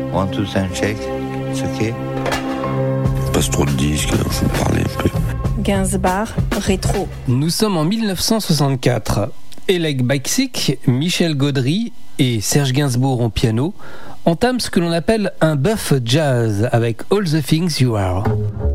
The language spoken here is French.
One, two, sound check. It's okay. Passe trop de disques, alors je vais vous parler un peu. Gainsbourg, rétro. Nous sommes en 1964. Oleg Baksik, Michel Gaudry et Serge Gainsbourg au piano entament ce que l'on appelle un buff jazz avec All the Things You Are.